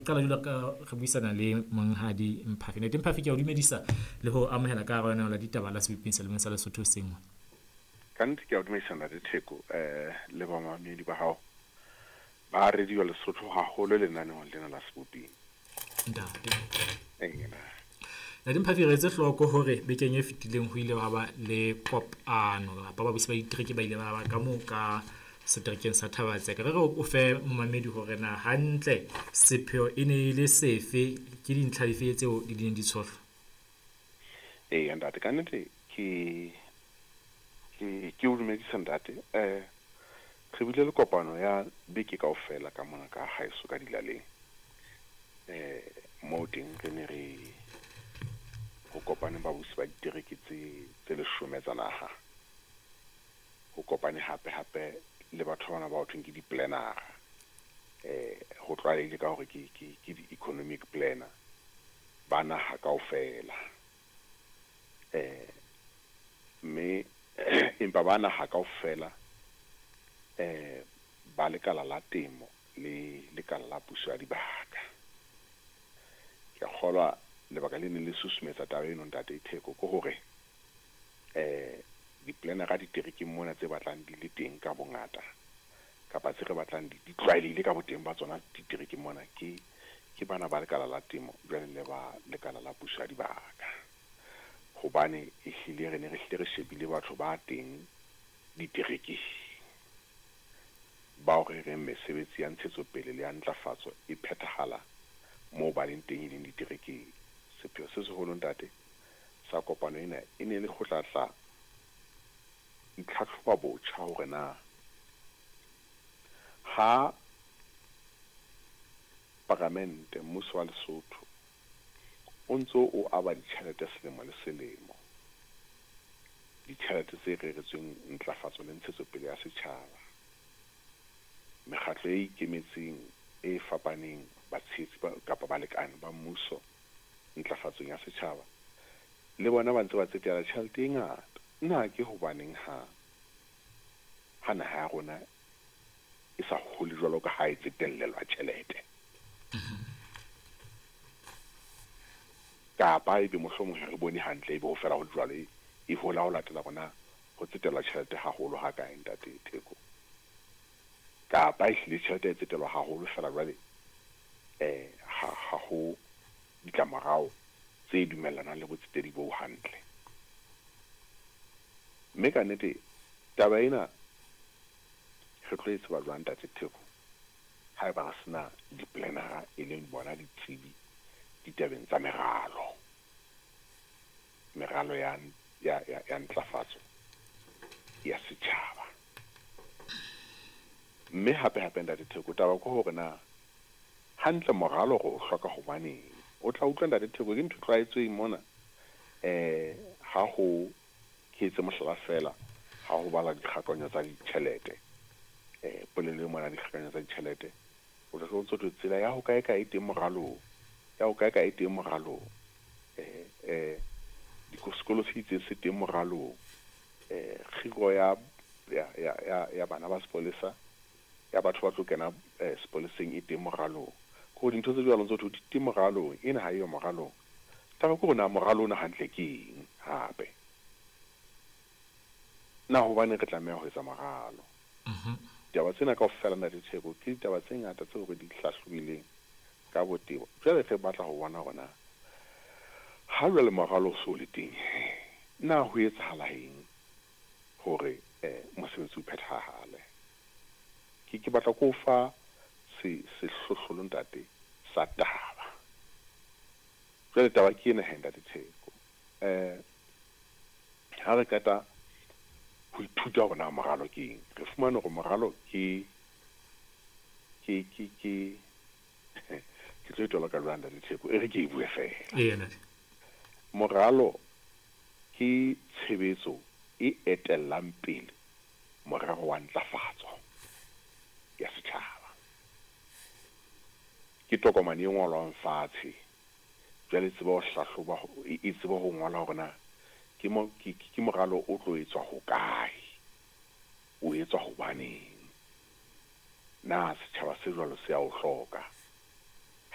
Qala jula ka re buisana le monghadi Mphafi. Ne Mphafi ke o dumedisa le ho amohela ka rona la ditaba la sebipin selemong sa Lesotho sengwe. Ka nnete ke a dumedisana le Theko le bamamedi ba hao ba radio Lesotho haholo lenaneong lena la seboping. Ntate. Engena. Ne Mphafi re etse hloko hore bekeng e fetileng ho ile ba le kopano ba buse ba ditereke ba ile ba ka mo ka seterekeng sa Thabatse ka re o fe momamedi hore na hantle sepheo e ne ile sefe ke dintlha dife tseo di dineng di tshohlwa. Ntate ka nnete ke o dumedisa ntate re bile le kopano ya beke kaofela ka mona ka haeso ka dilaleng mo teng re ne re ho kopane ba buse ba ditereke tse 10 tsa naha ho kopane hape le batho bana ba hothweng ke di-planner ho tlwaele ka hore ke di-economic planner ba naha kaofela mme empa ba naha kaofela ba lekala la temo le lekala la puso ya dibaka ke kgolwa lebaka le ne le susumetsa taba eno ntate Theko ke hore di-planner ga ditereking mona tse batlang di le teng ka bongata kapa tse re batlang di tlwaelehile ka boteng ba tsona ditereking mona ke bana ba lekala la temo jwale le ba lekala la puso ya dibaka hobane ehlile re shebile batho ba teng ditereking ba hore re mesebetsi ya ntshetsopele le ya ntlafatso e phethahala moo ba leng teng le ditereking sepheo se seholo ntate sa kopano ena e ne le go tlatla itlhatlhoba botjha hore na ha parlamente mmuso wa Lesotho o ntso o aba ditjhelete selemo le selemo ditjhelete tse reretsweng ntlafatso le ntshetsopele ya setjhaba mekgatlo e ikemetseng e fapaneng batshetsi kapa balekane ba mmuso ntlafatsong ya setjhaba le bona ba ntse ba tsetela tjhelete e ngata nna ke hobaneng ha naha ya rona e sa hole jwalo ka ha e tsetellelwa tjhelete kapa ebe mohlomong re bone hantle ebe ho fela ho jwale e hola ho latela rona ho tsetela tjhelete haholo ha ka ntate Theko kapa e hlile tjhelete e tsetelwa haholo fela jwale ha ho ditlamorao tse dumellanang le botsetedi bo hantle mme ka nnete taba ena re tlo e tseba jwang ntate Theko ha e ba re sena di-planner e leng bona ditsebi ditabeng tsa meralo ya ntlafatso ya setjhaba mme hape ntate Theko taba ko hore na hantle moralo go hloka hobaneng o tla utlwa ntate Theko ke ntho tlwaetsweng mona ha ho ke etse mohlala fela ha ho bala dikgakanyo tsa ditjhelete polelo mona dikgakanyo tsa ditjhelete o tla ntso tlo tsela ya ho kae teng moralo ya ho kae teng moralo dikolo se itse se teng moralo khiro ya bana ba sepolesa ya batho ba tlo kena sepoleseng e teng moralo go dintho tse jwalo ntse di teng moralo ena ha e yo moralo taba go na moralo na hantle ke eng hape na ho bane re tlameha ho etsa moralo taba tsena ka ofela na ditshebo ke taba tse ngata tseo re di hlahlobileng ka botebo jwale re batla ho bona rona ha jwale moralo so le teng na ho etsahala eng hore mosebetsi o phethahale ke batla go fa se hlohlolo ntate sa taba jwale taba ke ena henda ditshebo ha re kata ho ithuta hona moralo ke eng re fumana hore moralo ke tlo itola ka Rwanda le Theko e re ke e bue fela moralo ke tshebetso e etellang pele morero wa ntlafatso ya setjhaba ke tokomane e ngolwang fatshe jwale tseba ho hlahloba e tseba ho ngola hore na ke moralo o tlo etswa ho kae o etswa hobaneng na setjhaba se jwalo se a o hloka